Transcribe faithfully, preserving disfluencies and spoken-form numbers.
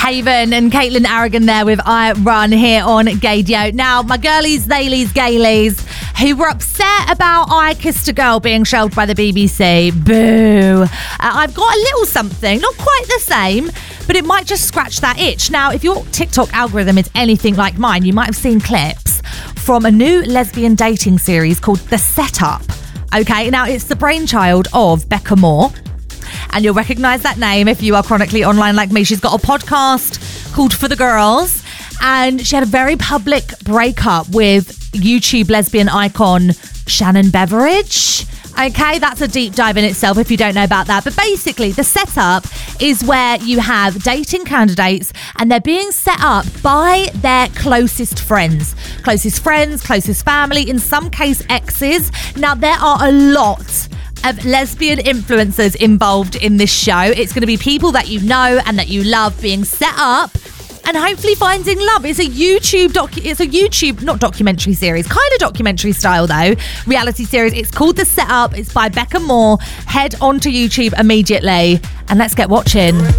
Haven and Caitlin Aragon there with I Run here on Gaydio. Now, my girlies, theylies, gaylies, who were upset about I Kissed a Girl being shelved by the B B C. Boo. Uh, I've got a little something, not quite the same, but it might just scratch that itch. Now, if your TikTok algorithm is anything like mine, you might have seen clips from a new lesbian dating series called The Setup. Okay, now it's the brainchild of Becca Moore. And you'll recognise that name if you are chronically online like me. She's got a podcast called For the Girls. And she had a very public breakup with YouTube lesbian icon Shannon Beveridge. Okay, that's a deep dive in itself if you don't know about that. But basically, the setup is where you have dating candidates and they're being set up by their closest friends. Closest friends, closest family, in some case exes. Now, there are a lot of lesbian influencers involved in this show. It's going to be people that you know and that you love being set up and hopefully finding love. It's a YouTube docu- it's a YouTube, not documentary series, kind of documentary style though, reality series. It's called The Setup. It's by Becca Moore. Head onto YouTube immediately and let's get watching.